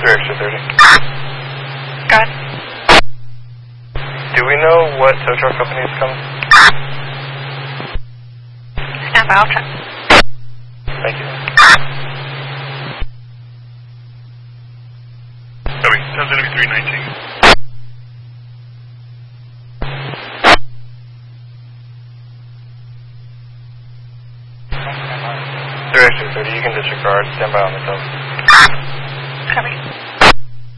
extra 30. Go ahead. Do we know what tow truck company is coming? Stand by, I'll check. Thank you. Copy. Sounds going to be 319. Extra 30, you can disregard. Stand by on the tow. Copy.